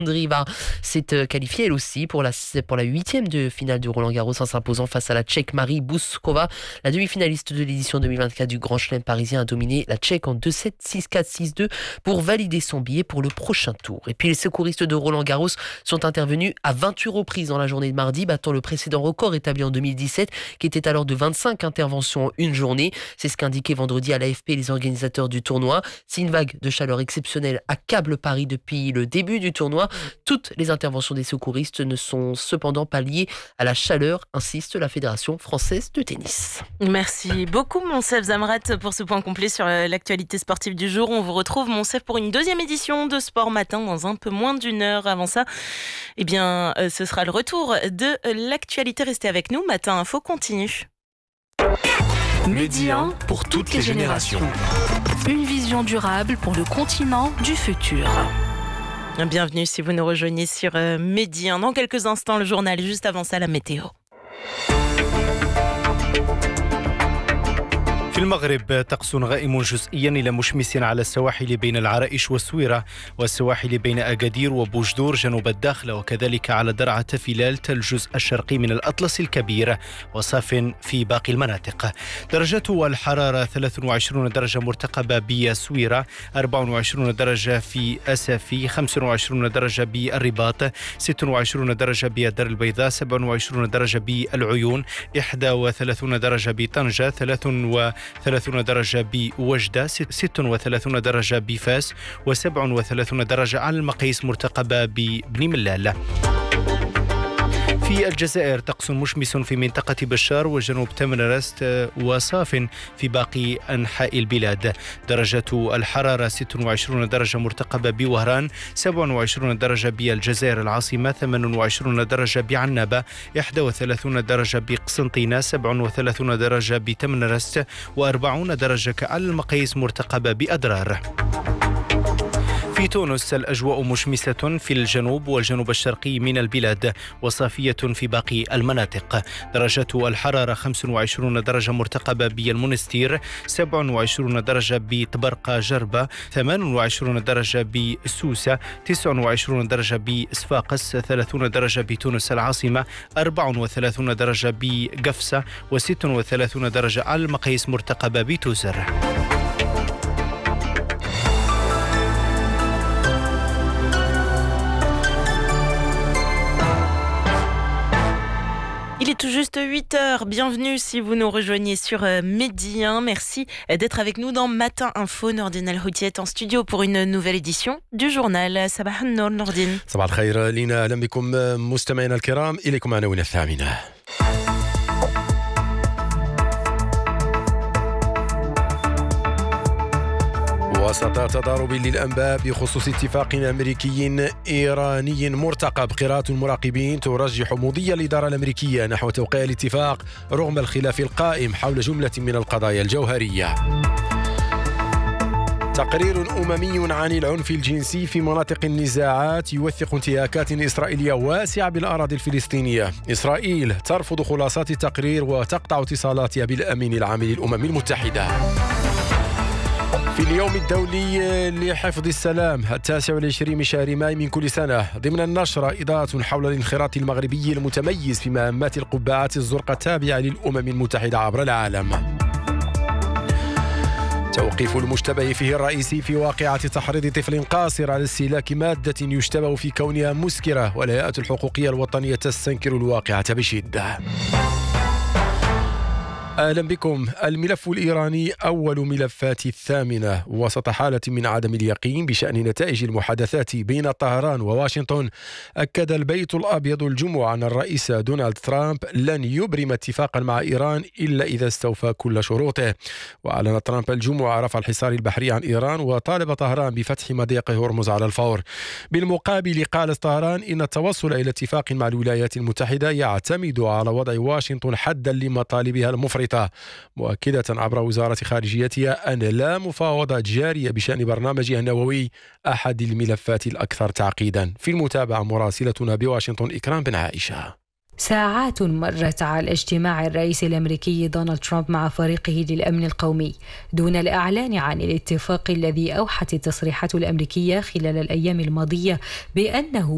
Drivá s'est qualifiée elle aussi pour la 8e de finale du Roland-Garros en s'imposant face à la Tchèque Marie Bouskova. La demi-finaliste de l'édition 2024 du Grand Chelem parisien a dominé la Tchèque en 2-7, 6-4, 6-2 pour valider son billet pour le prochain tour. Et puis les secouristes de Roland-Garros sont intervenus à 28 reprises dans la journée de mardi, battant le précédent record établi en 2017 qui était alors de 25 interventions en une journée. C'est ce qu'indiquaient vendredi à l'AFP les organisateurs du tournoi. Si une vague de chaleur exceptionnelle accable Paris depuis le début du tournoi, toutes les interventions des secouristes ne sont cependant pas liées à la chaleur, insiste la Fédération française de tennis. Merci beaucoup Monsef Zamrat pour ce point complet sur l'actualité sportive du jour. On vous retrouve Monsef pour une deuxième édition de Sport Matin dans un peu moins d'une heure. Avant ça, ce sera le retour de l'actualité. Restez avec nous, Matin Info continue. Medi 1 pour toutes les générations. Une vision durable pour le continent du futur. Bienvenue si vous nous rejoignez sur Medi 1. Dans quelques instants, le journal. Juste avant ça, la météo. في المغرب طقس غائم جزئيا إلى مشمس على السواحل بين العرائش والسويرة والسواحل بين أكادير وبوجدور جنوب الداخل وكذلك على درعا فلالت الجزء الشرقي من الأطلس الكبير وصاف في باقي المناطق. درجات الحرارة 23 درجة مرتقبة بالسويرة، 24 درجة في أسافي، 25 درجة بالرباط، 26 درجة بالدار البيضاء، 27 درجة بالعيون، 31 درجة بطنجة، 33 درجة بوجدة، 36 درجة بفاس، و37 درجة على المقاييس مرتقبة ببني ملال. في الجزائر طقس مشمس في منطقة بشار وجنوب تمنرست وصاف في باقي أنحاء البلاد. درجة الحرارة 26 درجة مرتقبة بوهران، 27 درجة بالجزائر العاصمة، 28 درجة بعنابة، 31 درجة بقسنطينة، 37 درجة بتمنرست، و40 درجة على المقاييس مرتقبة بأدرار. في تونس الأجواء مشمسة في الجنوب والجنوب الشرقي من البلاد وصافية في باقي المناطق. درجات الحرارة 25 درجة مرتقبة بالمنستير، 27 درجة بطبرقة جربة، 28 درجة بسوسة، 29 درجة بصفاقس، 30 درجة بتونس العاصمة، 34 درجة بقفصة، و36 درجة على المقاييس مرتقبة بتوزر. Il est tout juste 8h. Bienvenue si vous nous rejoignez sur Medi 1. Merci d'être avec nous dans Matin Info. Nordine El-Houti est en studio pour une nouvelle édition du journal. صباح النور نوردين. صباح الخير لينا، أهلا بكم مستمعينا الكرام. إليكم عناوين الثامنة. وسط تضارب للأنباء بخصوص اتفاق أمريكي إيراني مرتقب، قراءة المراقبين ترجح مضي الإدارة الأمريكية نحو توقيع الاتفاق رغم الخلاف القائم حول جملة من القضايا الجوهرية. تقرير أممي عن العنف الجنسي في مناطق النزاعات يوثق انتهاكات إسرائيلية واسعة بالأراضي الفلسطينية. إسرائيل ترفض خلاصات التقرير وتقطع اتصالاتها بالأمين العام للأمم المتحدة. في اليوم الدولي لحفظ السلام 29 من شهر ماي من كل سنة ضمن النشرة إضاءة حول الانخراط المغربي المتميز في مهمات القبعات الزرقاء التابعة للأمم المتحدة عبر العالم. توقيف المشتبه فيه الرئيسي في واقعة تحريض طفل قاصر على استهلاك مادة يشتبه في كونها مسكرة، والهيئات الحقوقية الوطنية تستنكر الواقعة بشدة. أهلا بكم. الملف الإيراني أول ملفات الثامنة. وسط حالة من عدم اليقين بشأن نتائج المحادثات بين طهران وواشنطن، أكد البيت الأبيض الجمعة أن الرئيس دونالد ترامب لن يبرم اتفاقا مع إيران إلا إذا استوفى كل شروطه. وأعلن ترامب الجمعة رفع الحصار البحري عن إيران وطالب طهران بفتح مضيق هرمز على الفور. بالمقابل قالت طهران إن التوصل إلى اتفاق مع الولايات المتحدة يعتمد على وضع واشنطن حدا لمطالبها المفرطة، مؤكدة عبر وزارة خارجيتها أن لا مفاوضات جارية بشأن برنامجها النووي، أحد الملفات الأكثر تعقيدا. في المتابعة مراسلتنا بواشنطن إكرام بن عائشة. ساعات مرت على اجتماع الرئيس الأمريكي دونالد ترامب مع فريقه للأمن القومي دون الإعلان عن الاتفاق الذي أوحت التصريحات الأمريكية خلال الأيام الماضية بأنه